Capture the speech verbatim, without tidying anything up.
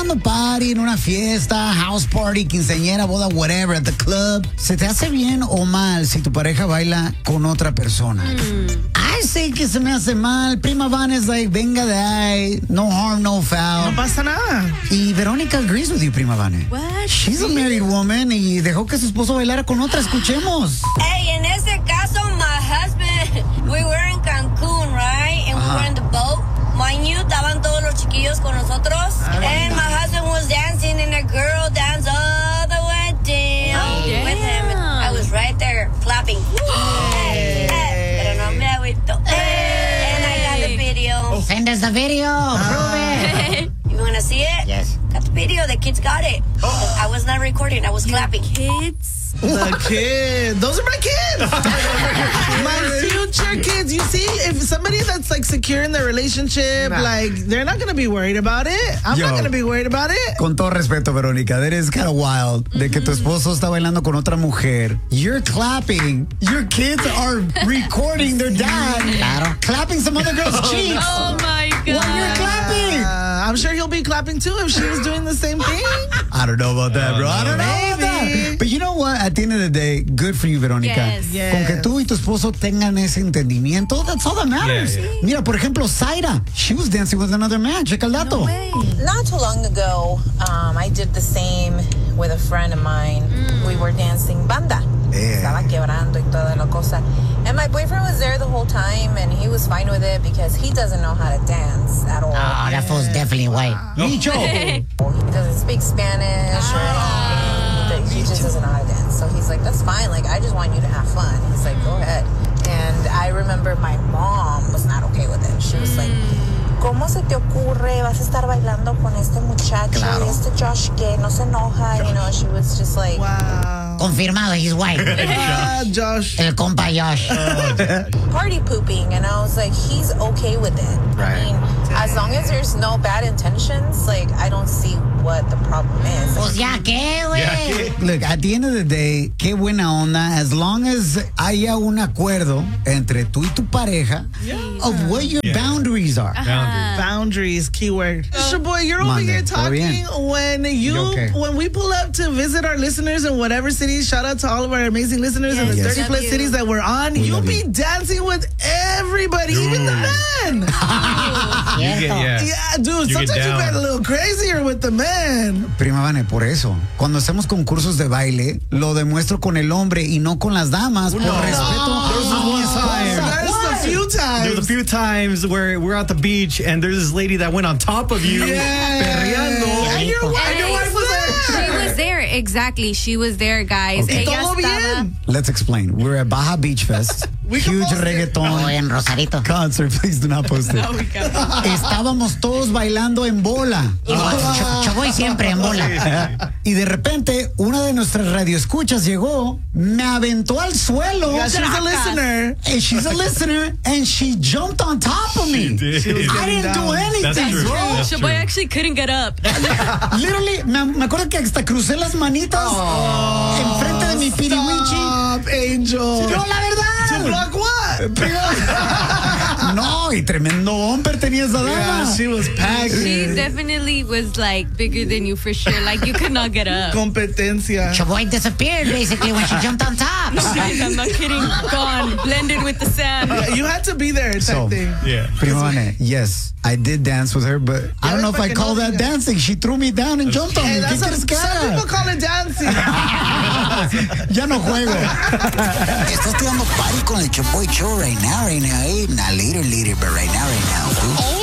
dando party en una fiesta, house party, quinceañera, boda, whatever, at the club, ¿se te hace bien o mal si tu pareja baila con otra persona? Mm. I say que se me hace mal. Prima Van es like, venga de ahí, no harm, no foul. No pasa nada. Y Verónica agrees with you, Prima Vane. What? She's a married woman y dejó que su esposo bailara con otra. Escuchemos. Hey, en este caso, my husband, we were in Cancun, right? And uh-huh. we were in the boat. Mind you, estaban todos los chiquillos con nosotros. Uh-huh. And my husband was dancing and a girl danced all the way down oh, yeah. with him. I was right there clapping. Hey, hey. Pero no me agüito. Hey. And I got the video. Send us the video. Prove it. You want to see it? Yes. Got the video. The kids got it. Oh. I was not recording. I was Your clapping. Kids? The kids. Those are my kids. My future kids. You see, if somebody that's like secure in their relationship, nah. like, they're not going to be worried about it. I'm Yo, not going to be worried about it. Con todo respeto, Verónica, that is kind of wild. Mm-hmm. De que tu esposo está bailando con otra mujer. You're clapping. Your kids are recording their dad claro. clapping some other girl's cheeks. Oh, my God. While you're clapping. Uh, I'm sure he'll be clapping, too, if she was doing the same thing. I don't know about that, bro. I don't know Maybe. about that. But you know what? At the end of the day, good for you, Verónica. Yes. Yes. Con que tú y tu esposo tengan ese entendimiento, that's all that matters. Yeah, yeah. Mira, por ejemplo, Zaira, she was dancing with another man. Checa el dato. No way. Not too long ago, um, I did the same with a friend of mine. Mm. We were dancing banda. Yeah. Estaba quebrando y toda la cosa. And my boyfriend was there the whole time, and he was fine with it because he doesn't know how to dance at all. Oh, that fool's definitely white. Micho. He doesn't speak Spanish or anything. He just doesn't know how to dance. So he's like, that's fine. Like, I just want you to have fun. He's like, go ahead. And I remember my mom was not okay with it. She was like, ¿cómo se te ocurre? Vas a estar bailando con este muchacho, claro. este Josh que no se enoja. You know, she was just like, wow. Confirmado, he's white. Ah, Josh. El compa Josh. Oh, party pooping, and I was like, he's okay with it. Right. I mean, as long as there's no bad intentions, like, I don't see what the problem is. Pues ya qué, güey. Look, at the end of the day, qué buena onda, as long as haya un acuerdo entre tú y tu pareja yeah. of what your yeah. boundaries are. Uh-huh. Boundaries, keyword. Uh, Sure, boy, you're over Mande, here talking when you, okay? when we pull up to visit our listeners in whatever cities. Shout out to all of our amazing listeners yes. in the yes. thirty plus cities that we're on. We You'll be you. dancing with everybody, Ooh. even the men. You get, yeah. yeah, dude, you sometimes you get a little crazier with the men. Prima Vane, por eso, cuando hacemos concursos de baile, lo demuestro con el hombre y no con las damas, por no. respeto No. a mi esposa. There's a few times. There's a few times where we're at the beach and there's this lady that went on top of you, yeah. perreando. And your wife, your wife was there. She was there, exactly. She was there, guys. Okay. Ella Todo estaba... bien. Let's explain. We're at Baja Beach Fest. Huge reggaeton oh, en Rosarito concert. Please do not post it. No, we can't. Estábamos todos bailando en bola. oh, yo voy siempre en bola. Y de repente, una de nuestras radioescuchas llegó, me aventó al suelo. Yeah, she's a listener. And she's a listener, and she jumped on top of me. She did. She was I didn't down. do anything, That's true. bro. That's Shaboy actually couldn't get up. Literally, me, me acuerdo que hasta crucé las manitas oh, enfrente de mi piriwichi. Stop, Angel. No, la verdad. To block what? No, y tremendo bumper tenía esa dama. Yeah, she was packed. She definitely was like bigger than you for sure. Like you could not get up. Competencia. Chaboy disappeared basically when she jumped on top. I'm not kidding. Gone, blended with the sand. Yeah, you had to be there, type So, thing. Yeah. Prima Vane, yes, I did dance with her, but I don't know if I call that dancing. She threw me down and jumped on Hey, me. that's ¿Qué what, quieres que some haga? people call it dancing. Ya no juego. Estás tirando party con el Chaboy Show right now, right now, eh? Not later, later, but right now, right now. Dude.